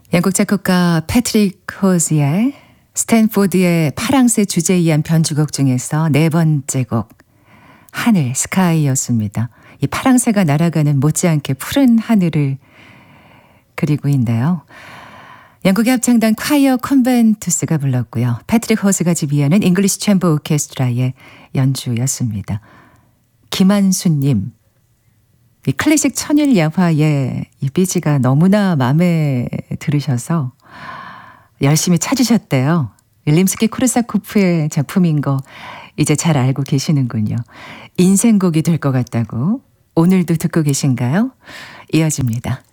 영국 작곡가 패트릭 호즈의 스탠포드의 파랑새 주제에 의한 변주곡 중에서 네 번째 곡 하늘, 스카이였습니다. 이 파랑새가 날아가는 못지않게 푸른 하늘을 그리고 있나요? 영국의 합창단 콰이어 컨벤투스가 불렀고요. 패트릭 호즈가 지휘하는 잉글리시 챔버 오케스트라의 연주였습니다. 김한수님, 이 클래식 천일야화의 이 삐지가 너무나 마음에 들으셔서 열심히 찾으셨대요. 림스키 코르사코프의 작품인 거 이제 잘 알고 계시는군요. 인생곡이 될 것 같다고 오늘도 듣고 계신가요? 이어집니다.